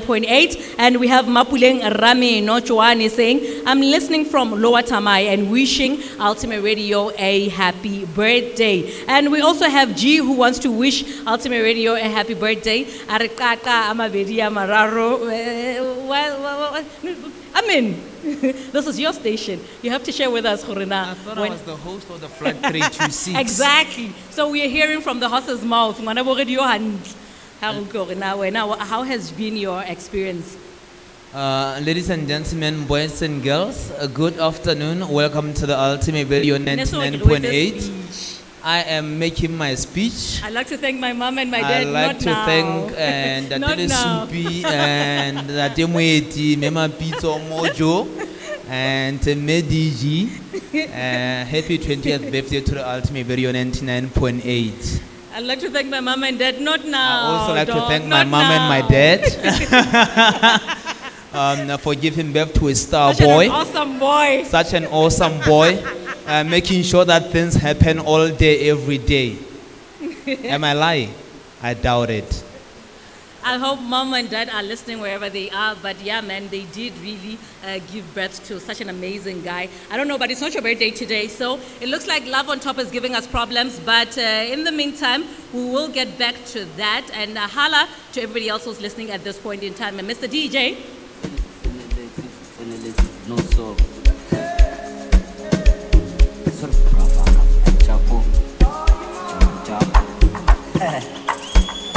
99.8. And we have Mapuleng Rami Nochoane saying, I'm listening from Lower Tamai and wishing Ultimate Radio a happy birthday. And we also have G who wants to wish Ultimate Radio a happy birthday. Arikaka Amavedia Mararo. I mean, this is your station. You have to share with us, Khurina. I thought I was the host of the Flight 326. Exactly. So we are hearing from the horse's mouth. How has been your experience? Ladies and gentlemen, boys and girls, a good afternoon. Welcome to the Ultimate Radio 99.8. I am making my speech. I'd like to thank my mom and my dad. I'd like to thank Datele Supi and Datemueti, Mema Pito Mojo, and Mediji. Happy 20th birthday to the Ultimate Radio 99.8. I'd like to thank my mom and dad. Not now. I also like to thank my mom and my dad for giving birth to a star boy. Such an awesome boy. Such an awesome boy. Making sure that things happen all day, every day. Am I lying? I doubt it. I hope mom and dad are listening wherever they are. But yeah, man, they did really give birth to such an amazing guy. I don't know, but it's not your birthday today. So it looks like Love on Top is giving us problems. But in the meantime, we will get back to that. And holla to everybody else who's listening at this point in time. And Mr. DJ. No, so.